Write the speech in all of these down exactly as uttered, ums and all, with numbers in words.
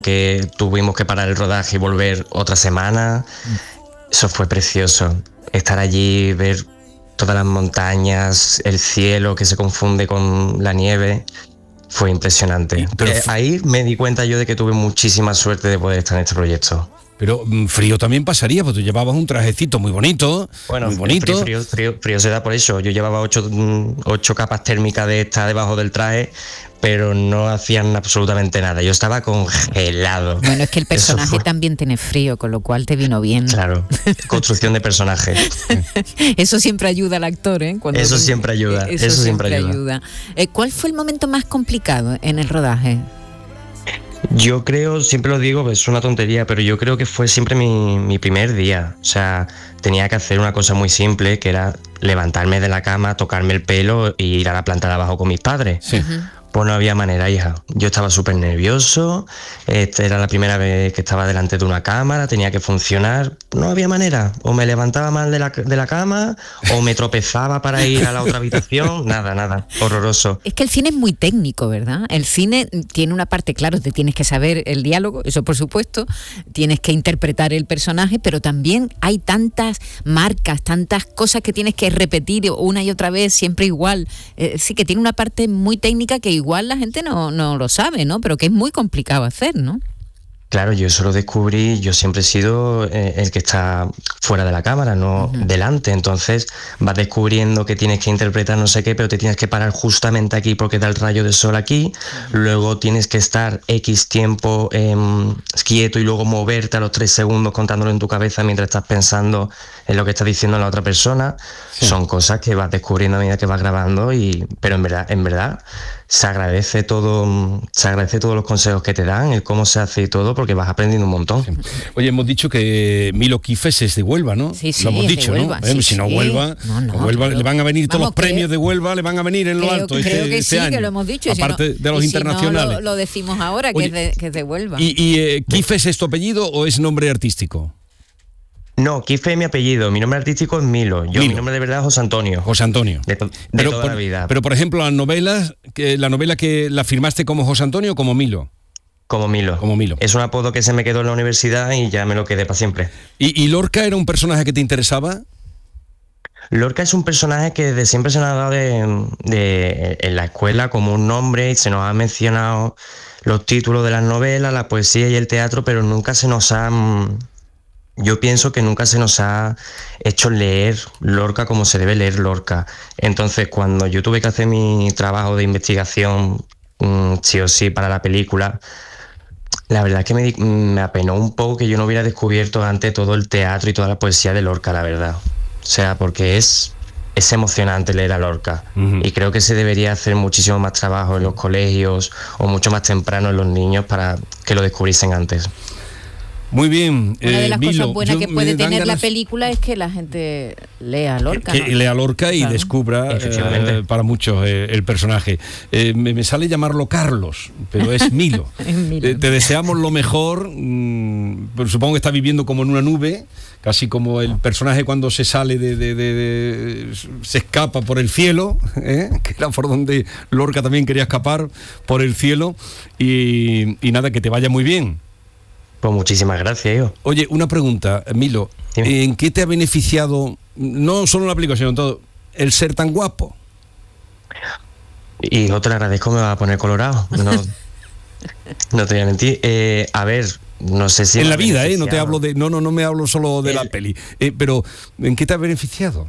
que tuvimos que parar el rodaje y volver otra semana. Eso fue precioso. Estar allí, ver todas las montañas, el cielo que se confunde con la nieve, fue impresionante. Pero eh, ahí me di cuenta yo de que tuve muchísima suerte de poder estar en este proyecto. Pero frío también pasaría, porque tú llevabas un trajecito muy bonito. Bueno, muy bonito. Frío, frío, frío, frío se da por eso. Yo llevaba ocho, ocho capas térmicas de esta debajo del traje, pero no hacían absolutamente nada. Yo estaba congelado. Bueno, es que el personaje fue... también tiene frío, con lo cual te vino bien. Claro, construcción de personaje. Eso siempre ayuda al actor, ¿eh? Cuando eso tú... siempre ayuda, eso, eso siempre, siempre ayuda. ayuda. Eh, ¿Cuál fue el momento más complicado en el rodaje? Yo creo, siempre lo digo, es una tontería, pero yo creo que fue siempre mi, mi primer día. O sea, tenía que hacer una cosa muy simple, que era levantarme de la cama, tocarme el pelo e ir a la planta de abajo con mis padres. Sí. Uh-huh. Pues no había manera, hija. Yo estaba súper nervioso, esta era la primera vez que estaba delante de una cámara, tenía que funcionar, no había manera. O me levantaba mal de la, de la cama, o me tropezaba para ir a la otra habitación, nada, nada, horroroso. Es que el cine es muy técnico, ¿verdad? El cine tiene una parte, claro, te tienes que saber el diálogo, eso por supuesto, tienes que interpretar el personaje, pero también hay tantas marcas, tantas cosas que tienes que repetir una y otra vez, siempre igual. Eh, sí que tiene una parte muy técnica que igual la gente no, no lo sabe, ¿no? Pero que es muy complicado hacer, ¿no? Claro, yo eso lo descubrí, yo siempre he sido eh, el que está fuera de la cámara, no uh-huh. delante, entonces vas descubriendo que tienes que interpretar no sé qué, pero te tienes que parar justamente aquí porque da el rayo de sol aquí, uh-huh. luego tienes que estar X tiempo eh, quieto y luego moverte a los tres segundos contándolo en tu cabeza mientras estás pensando en lo que está diciendo la otra persona. Sí. Son cosas que vas descubriendo a medida que vas grabando, y pero en verdad, en verdad se agradece todo, se agradece todos los consejos que te dan, el cómo se hace y todo, porque vas aprendiendo un montón. Sí. Oye, hemos dicho que Milo Quifes es de Huelva, ¿no? Sí, sí, lo hemos dicho, Huelva, ¿no? sí, eh, si no sí. Huelva, no, no, Huelva creo, le van a venir todos vamos, los premios creo, de Huelva, le van a venir en lo creo, alto creo este, que este sí, año. que lo hemos dicho. Aparte si no, de los y internacionales. Si no, lo, lo decimos ahora, que, Oye, es de, que es de Huelva. ¿Y, y eh, Quifes es tu apellido o es nombre artístico? No, Quife es mi apellido, mi nombre artístico es Milo, yo Milo. Mi nombre de verdad es José Antonio. José Antonio. De, to- de pero, toda por, la vida. Pero por ejemplo, las novelas, que la novela que la firmaste como José Antonio o como Milo. Como Milo. Como Milo. Es un apodo que se me quedó en la universidad y ya me lo quedé para siempre. ¿Y, y Lorca era un personaje que te interesaba? Lorca es un personaje que desde siempre se nos ha dado de, de, en la escuela como un nombre, y se nos ha mencionado los títulos de las novelas, la poesía y el teatro, pero nunca se nos ha... Yo pienso que nunca se nos ha hecho leer Lorca como se debe leer Lorca. Entonces, cuando yo tuve que hacer mi trabajo de investigación, sí o sí, para la película, la verdad es que me, me apenó un poco que yo no hubiera descubierto antes todo el teatro y toda la poesía de Lorca, la verdad. O sea, porque es, es emocionante leer a Lorca. Uh-huh. Y creo que se debería hacer muchísimo más trabajo en los colegios o mucho más temprano en los niños para que lo descubriesen antes. Muy bien. Una de las eh, Milo, cosas buenas que puede tener ganas... la película es que la gente lea a Lorca. Que, ¿no? que lea a Lorca y claro. descubra eh, para muchos eh, el personaje. Eh, me, me sale llamarlo Carlos, pero es Milo. es Milo. Eh, te deseamos lo mejor. Mmm, pero supongo que está viviendo como en una nube, casi como el personaje cuando se sale de... de, de, de se escapa por el cielo, ¿eh? que era por donde Lorca también quería escapar, por el cielo. Y, y nada, que te vaya muy bien. Pues muchísimas gracias, hijo. Oye, una pregunta, Milo. Dime. ¿En qué te ha beneficiado, no solo la película, sino todo, el ser tan guapo? Y no te lo agradezco, me va a poner colorado. No, no te voy a mentir. Eh, a ver, no sé si... En la vida, ¿eh? No te hablo de... No, no, no me hablo solo de el, la peli. Eh, pero, ¿en qué te ha beneficiado?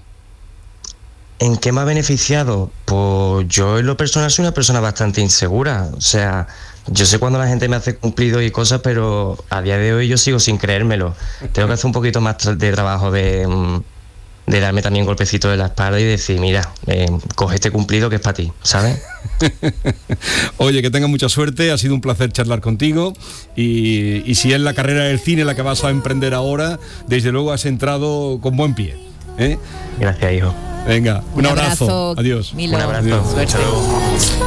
¿En qué me ha beneficiado? Pues yo en lo personal soy una persona bastante insegura. O sea... Yo sé cuando la gente me hace cumplidos y cosas, pero a día de hoy yo sigo sin creérmelo. Tengo que hacer un poquito más de trabajo de, de darme también golpecitos de la espalda y decir, mira, eh, coge este cumplido que es para ti, ¿sabes? Oye, que tengas mucha suerte, ha sido un placer charlar contigo y, y si es la carrera del cine la que vas a emprender ahora, desde luego has entrado con buen pie, ¿eh? Gracias, hijo. Venga, un, un abrazo. abrazo. Adiós. Milo. Un abrazo. Adiós. Hasta luego.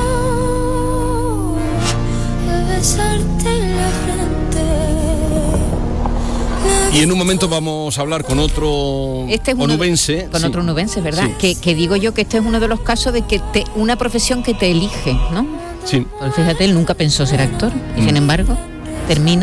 Y en un momento vamos a hablar con otro este es onubense. De, con sí. otro onubense, ¿verdad? Sí. Que, que digo yo que este es uno de los casos de que te, una profesión que te elige, ¿no? Sí. Pues fíjate, él nunca pensó ser actor y mm. sin embargo termina